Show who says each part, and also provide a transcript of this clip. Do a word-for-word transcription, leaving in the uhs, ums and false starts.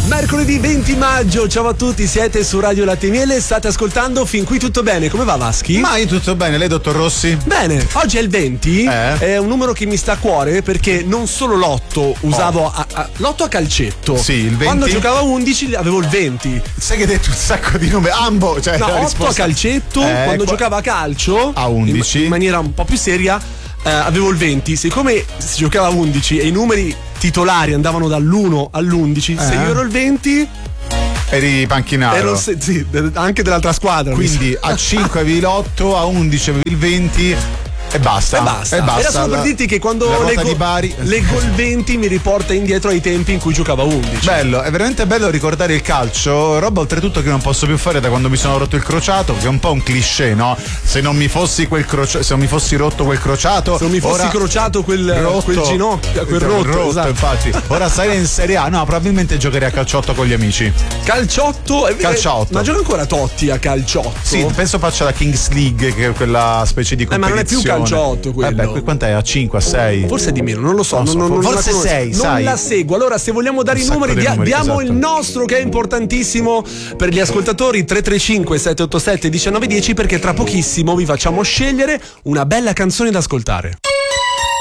Speaker 1: Mercoledì venti maggio, ciao a tutti, siete su Radio Latte e Miele, state ascoltando Fin qui tutto bene, come va Vaschi?
Speaker 2: Ma io tutto bene, lei dottor Rossi?
Speaker 1: Bene, oggi è il venti,
Speaker 2: eh?
Speaker 1: È un numero che mi sta a cuore perché non solo l'otto usavo,
Speaker 2: oh.
Speaker 1: a, a, l'otto a calcetto.
Speaker 2: Sì, il venti.
Speaker 1: Quando giocavo a undici avevo il venti.
Speaker 2: Sai che hai detto un sacco di numeri, ambo, cioè
Speaker 1: no,
Speaker 2: la
Speaker 1: otto
Speaker 2: risposta...
Speaker 1: a calcetto,
Speaker 2: eh,
Speaker 1: quando
Speaker 2: qua...
Speaker 1: giocavo a calcio
Speaker 2: a undici
Speaker 1: in, in maniera un po' più seria, eh, avevo il venti. Siccome si giocava a undici e i numeri titolari andavano dall'uno all'undici, eh. se io ero il venti
Speaker 2: eri panchinato.
Speaker 1: Ero se, sì, anche dell'altra squadra.
Speaker 2: Quindi a cinque avevi l'otto, a undici avevi il venti e basta.
Speaker 1: E basta.
Speaker 2: E basta.
Speaker 1: Era solo per dirti che quando leggo, leggo il venti mi riporta indietro ai tempi in cui giocavo a undici.
Speaker 2: Bello, è veramente bello ricordare il calcio, roba oltretutto che non posso più fare da quando mi sono rotto il crociato, che è un po' un cliché, no? Se non mi fossi quel crociato, se non mi fossi rotto quel crociato,
Speaker 1: se non mi fossi
Speaker 2: ora...
Speaker 1: crociato quel,
Speaker 2: rotto,
Speaker 1: quel ginocchio, quel rotto,
Speaker 2: rotto
Speaker 1: esatto.
Speaker 2: Infatti, ora sarei in Serie A, no, probabilmente giocherei a calciotto con gli amici.
Speaker 1: Calciotto?
Speaker 2: Calciotto.
Speaker 1: Ma gioca ancora Totti a calciotto?
Speaker 2: Sì, penso faccia la Kings League, che è quella specie di competizione.
Speaker 1: Eh, ma non è più calciotto quello.
Speaker 2: Beh, quant'è? A cinque, a sei?
Speaker 1: Forse di meno, non lo so.
Speaker 2: Non
Speaker 1: non,
Speaker 2: so
Speaker 1: non,
Speaker 2: forse
Speaker 1: non
Speaker 2: sei,
Speaker 1: non
Speaker 2: sai.
Speaker 1: la seguo. Allora, se vogliamo dare
Speaker 2: Un
Speaker 1: i numeri, dia,
Speaker 2: numeri,
Speaker 1: diamo
Speaker 2: esatto.
Speaker 1: il nostro che è importantissimo per gli ascoltatori: tre tre cinque sette otto sette uno nove uno zero, perché tra pochissimo vi facciamo scegliere una bella canzone da ascoltare.